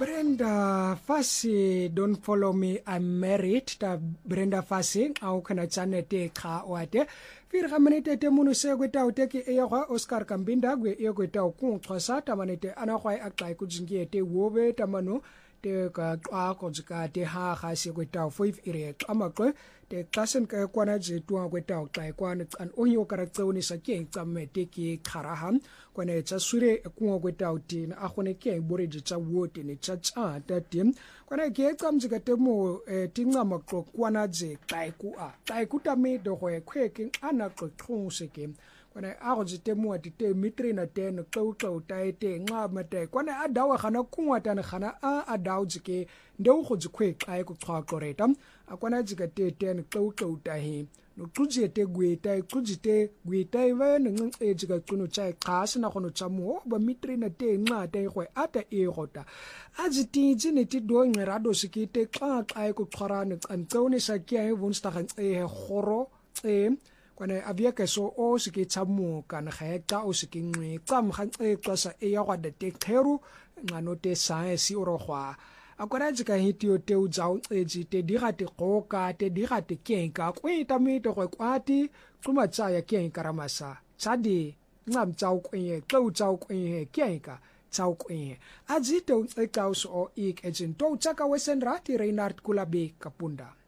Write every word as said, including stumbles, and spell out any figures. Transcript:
Brenda Fassie, don't follow me, I'm married. Ta Brenda Fassie, au kana chanete ka wate. Fir kamanete te munu se gweta uteki eya kwa Oscar Kambinda gwe eya gweta ukun tkosa tamanete anakwai aklai kujingie te wobe tamanu te ka kwa kojika te ha ha se gweta five ire amakwe te klasen ka kwana je tuwa gweta uklai kwana an onyo karakteuni sa kien tsamme te ki kharaham kwana cha sure kunwa gweta utin akhone kien boriji cha wote ne cha cha tatim kwana ke tsamjika te mo tinga makro kwana je klaiku a klaiku tame do ho ekweke ana qhong seke kwana a go te mo atite mitri na ten qouqou taete nqa mate kwana adawa khana kunwa tan khana a adaw jike ndeu go jikwe xa ku xhaqoreta akwana jika te ten qouqou tahi no xuje te gweta xujite gweta iwe nqe jika qunu cha xa sina gono cha mo ba mitri na te nqa te go ata e gota aziti jine ti do ngerado sikite xa xa ku xhorane qantsone sa kya e bonsta gan e khoro e kwana aviaka so o sike chamu kana khaeka o sike nqe qam khan e qasa e ya gwada te kheru ngano te science oro khwa akora jika hitio te u jaw eji te digate qoka te digate kenka kwita mito go kwati kuma tsaya kenka ramasa chadi ngam jaw kwenye tlo jaw kwenye kenka jaw kwenye azite u ekaus o ik ejin to chaka wesen rati Reinhard Kulabe Kapunda.